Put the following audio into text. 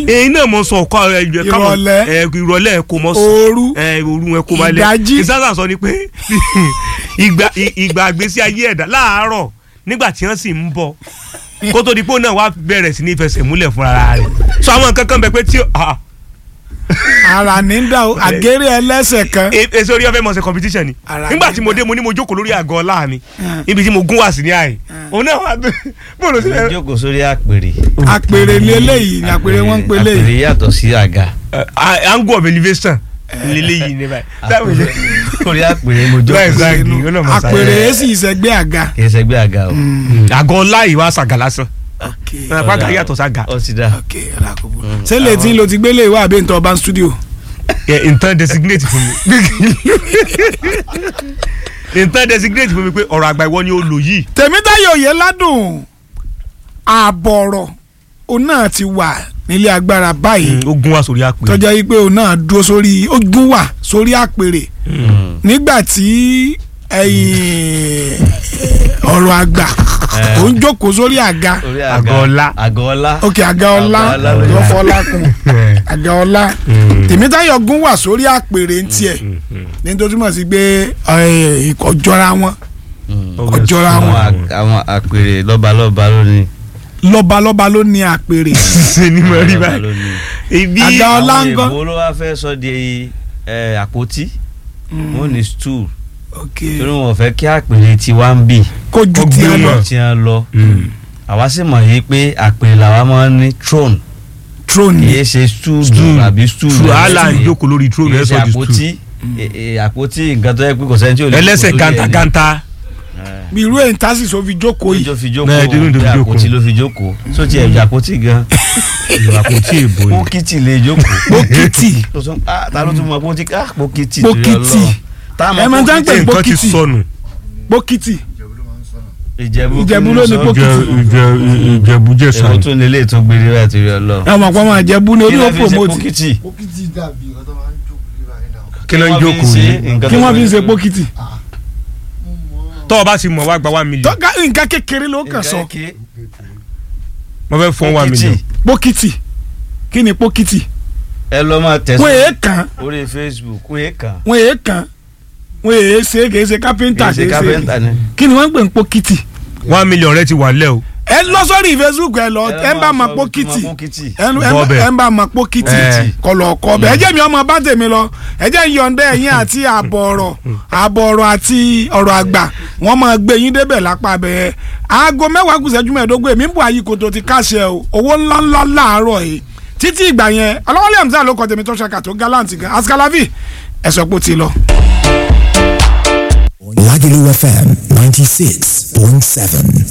èyí náà mo sọ ọkọ ìrọ̀lẹ́ kò mọ òru ẹ kò máa lẹ ìsáàsà sọ ni pé ìgbà àgbésí ayé ẹ̀dá láàárọ̀ nígbà tí wọ́n sì ń bọ̀ kó tó di pé náà wá bẹ̀rẹ̀ sí ní fẹsẹ̀ múlẹ̀ fúnra rẹ̀ sọ àwọn nǹkan kan bẹ pé tí ara ní dá àgẹ́rẹ́ ẹlẹ́sẹ̀ kan. èso orí ọ̀fẹ́ mọ̀ọ́sẹ̀ competition ni nígbà tí mo dé mo ní mo jókòó lórí àgọ́ ọlá mi ibi tí mo gún wá sí ní àyè òun náà wà bó ló ṣe fẹ́. jókòó sórí àpèrè. àpèrè ni eléyìí ni àpèrè wọn ń pè léyìí. àpèrè yàtọ̀ sí àga. angle of elevation lélẹ́yìí ni báyìí. sórí àpèrè mo jókòó. àpèrè yẹn sì ìṣẹ́gbẹ́ àga. kì í ṣẹ́gbẹ́ àga o. àgọ́ ọlá yìí wá ṣàgà lásán pàtàkì yàtọ̀ sága. sẹ́lẹ̀ tí lo ti gbélé ìwà àbí ntọ́ ọba studio. nǹkan designate fún mi nǹkan designate fún mi pé ọ̀rọ̀ àgbà ìwọ ni ó lò yìí. Tèmítáyọ̀ Oyèládùn àbọ̀rọ̀ òun náà ti wà nílé agbára báyìí. ó gún wá sórí àpèrè. tọ́jà yìí pé òun náà dúró sórí ó gún wá sórí àpèrè. nígbà tí ọ̀rọ̀ àgbà ó ń jókòó sórí àga. àgọ́ ọlá. ok àga ọlá yóò fọlá kun àga ọlá. Tèmítáyọ̀ gún wà sórí àpèrè ń tiẹ̀ nítorí túmọ̀ sí pé ọjọ́ra wọn. àwọn àpèrè lọ́balọ́ba ló ní. lọ́balọ́ba ló ní àpèrè. ṣe ni mo rí báyìí. àga ọlá ń gan. àwọn èèwọ̀ ló wá fẹ́ sọ di àpótí wọ́n ní stool. torí wọn fẹ́ kí àpèrè tí wá ń bì kó ju tiẹ̀ lọ àwa sì mọ̀ yìí pé àpèrè làwa máa ń ní throne kìí ṣe stool àbí stool àlà ìjókòó lórí throne ẹ̀ sọ di stool àpótí nǹkan tó yẹ pé kò sẹ́ni tí ò lè ẹlẹ́sẹ̀ gàǹtàgàǹtà. bí irú ẹ̀ ń tásì so fi jókòó yìí. àpótí ló fi jókòó so ti ẹ̀ àpótí gan àpótí èbó yìí pókìtì lè jókòó pókìtì ta ló tún mọ pókìtì ẹ̀mọ̀ tán pé pókìtì pókìtì ìjẹ̀bú ló ní pókìtì. ìjẹ̀bú jẹ́ sàn. èwo tún lélẹ̀ tó gbére rẹ̀ torí ọlọ́. ẹ mọ̀ pé ọmọ ìjẹ̀bú ni orí ó promote. kí ló ń jókòó ní. kí wọ́n fi ń ṣe pókìtì. tọ́ ọ bá ti mọ̀ wá gba 1 million. tọ́ka nǹkan kékeré ló kàn sọ. mo fẹ́ fún 1 million. pókìtì kí ni pókìtì. ẹ lọ máa tẹ̀sán. wọ́n èé kàn. orí Facebook wọ́n èé kàn. wọ́n èé kàn. wọ́n èé ṣe kì í ṣe kápẹ́ńtà kì í ṣe kí ni wọ́n ń pè ń pókìtì. 1 million rẹ ti wà lẹ́ o. ẹ lọ sórí Facebook ẹ lọ ẹ ń bá ma pókìtì ẹ ń bá ma pókìtì kọlọkọ bẹ ẹ jẹ́ mi ọmọ bá tèmi lọ ẹ jẹ́ yọ̀ǹda ẹ̀yìn àti àbọ̀ ọ̀rọ̀ àti ọ̀rọ̀ àgbà wọ́n máa gbé yín débẹ̀ lápá bẹ́ẹ̀ aago 10 kù ìṣẹ́jú 15 èmi ń bọ̀ àyíkòtò ti káṣẹ o owó ńláńlá láàárọ̀ yìí títí ìgbà yẹn Ọláwálé Hamzat ló kọ tèmi tó ṣàkà tó gallant gan Askalavi ẹ sọ pé ó ti lọ. Lagelu FM 96.7.